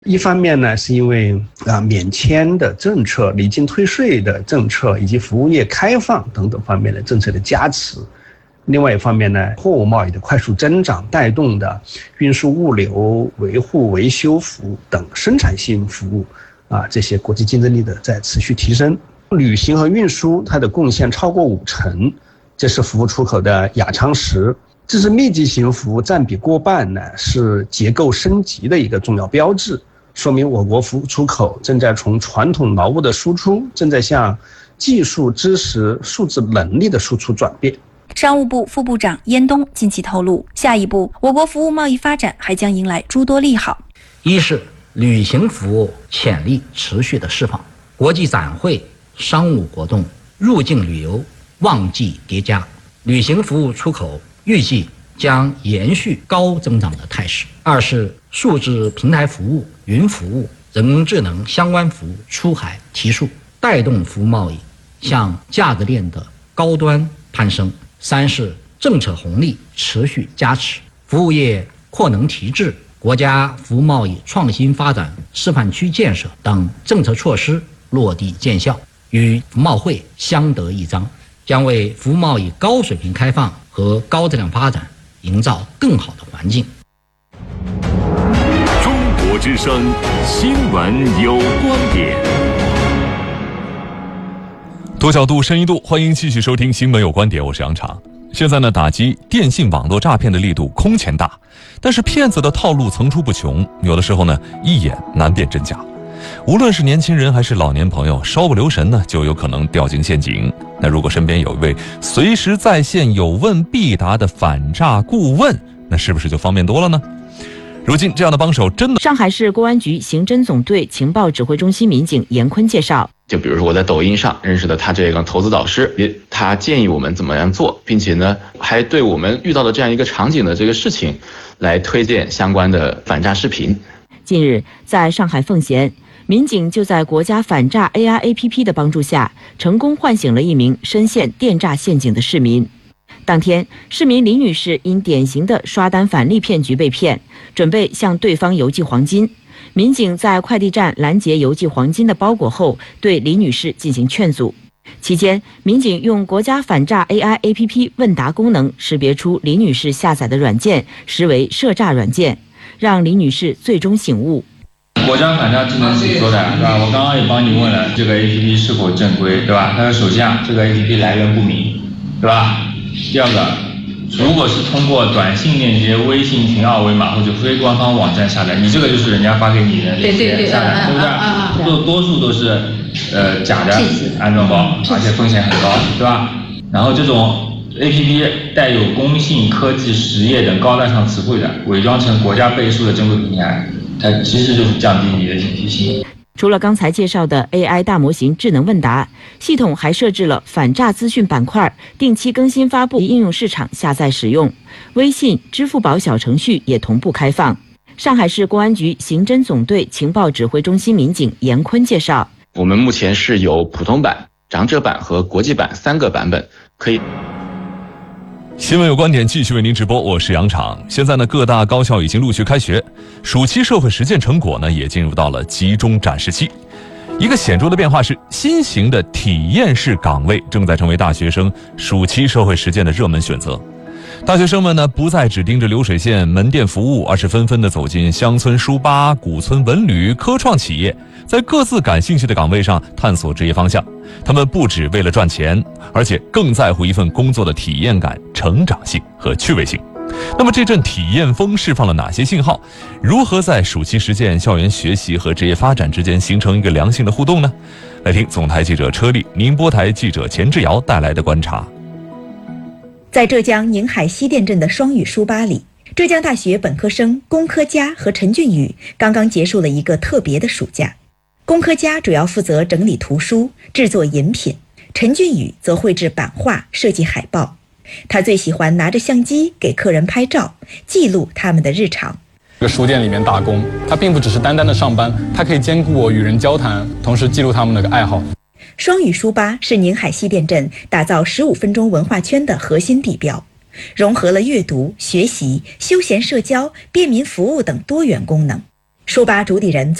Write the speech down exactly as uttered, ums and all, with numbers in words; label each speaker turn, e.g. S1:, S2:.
S1: 一方面呢，是因为啊免签的政策、离境退税的政策以及服务业开放等等方面的政策的加持；另外一方面呢，货物贸易的快速增长带动的运输物流、维护维修服务等生产性服务啊这些国际竞争力的在持续提升。旅行和运输它的贡献超过五成，这是服务出口的亚昌石。这是密集型服务占比过半呢，是结构升级的一个重要标志。说明我国服务出口正在从传统劳务的输出，正在向技术、知识、数字能力的输出转变。
S2: 商务部副部长燕东近期透露，下一步我国服务贸易发展还将迎来诸多利好。
S3: 一是旅行服务潜力持续的释放，国际展会、商务活动、入境旅游旺季叠加，旅行服务出口预计将延续高增长的态势。二是数字平台服务、云服务、人工智能相关服务出海提速，带动服务贸易向价值链的高端攀升。三是政策红利持续加持，服务业扩能提质、国家服务贸易创新发展示范区建设等政策措施落地见效，与服贸会相得益彰，将为服务贸易高水平开放和高质量发展营造更好的环境。
S4: 中国之声新闻有观点，
S5: 多角度、深一度，欢迎继续收听新闻有观点，我是杨常。现在呢，打击电信网络诈骗的力度空前大，但是骗子的套路层出不穷，有的时候呢，一眼难辨真假。无论是年轻人还是老年朋友，稍不留神呢，就有可能掉进陷阱。那如果身边有一位随时在线、有问必答的反诈顾问，那是不是就方便多了呢？如今这样的帮手真的。
S6: 上海市公安局刑侦总队情报指挥中心民警严坤介绍，
S7: 就比如说我在抖音上认识的他这个投资导师，他建议我们怎么样做，并且呢还对我们遇到的这样一个场景的这个事情来推荐相关的反诈视频。
S6: 近日在上海奉贤，民警就在国家反诈 A I A P P 的帮助下，成功唤醒了一名深陷电诈陷阱的市民。当天，市民李女士因典型的刷单返利骗局被骗，准备向对方邮寄黄金。民警在快递站拦截邮寄黄金的包裹后，对李女士进行劝阻。期间，民警用国家反诈 A I A P P 问答功能识别出李女士下载的软件实为涉诈软件，让李女士最终醒悟。
S8: 国家反诈智能是说的，对吧？我刚刚也帮你问了，这个 A P P 是否正规，对吧？它的首先啊，这个 A P P 来源不明，对吧？第二个，如果是通过短信链接、微信群二维码或者非官方网站下载，你这个就是人家发给你的链接下载，对不对？多多数都是呃假的安装包，而且风险很高，对吧？然后这种 A P P 带有工信、科技、实业等高大上词汇的，伪装成国家背书的正规平台，它其实就是降低你的警惕性。
S6: 除了刚才介绍的 A I 大模型智能问答，系统还设置了反诈资讯板块，定期更新发布，应用市场下载使用。微信、支付宝小程序也同步开放。上海市公安局刑侦总队情报指挥中心民警严坤介绍，
S7: 我们目前是有普通版、长者版和国际版三个版本，可以。
S5: 新闻有观点继续为您直播，我是杨常。现在呢，各大高校已经陆续开学，暑期社会实践成果呢也进入到了集中展示期。一个显著的变化是，新型的体验式岗位正在成为大学生暑期社会实践的热门选择。大学生们呢，不再只盯着流水线门店服务，而是纷纷的走进乡村书吧、古村文旅、科创企业，在各自感兴趣的岗位上探索职业方向。他们不只为了赚钱，而且更在乎一份工作的体验感、成长性和趣味性。那么这阵体验风释放了哪些信号？如何在暑期实践、校园学习和职业发展之间形成一个良性的互动呢？来听总台记者车丽、宁波台记者钱志尧带来的观察。
S9: 在浙江宁海西店镇的双语书吧里，浙江大学本科生龚科佳和陈俊宇刚刚结束了一个特别的暑假。龚科佳主要负责整理图书、制作饮品，陈俊宇则绘制版画、设计海报。他最喜欢拿着相机给客人拍照，记录他们的日常。
S10: 这个书店里面打工，它并不只是单单的上班，它可以兼顾我与人交谈，同时记录他们的爱好。
S9: 双语书吧是宁海西店镇打造十五分钟文化圈的核心地标，融合了阅读、学习、休闲社交、便民服务等多元功能。 书吧主理人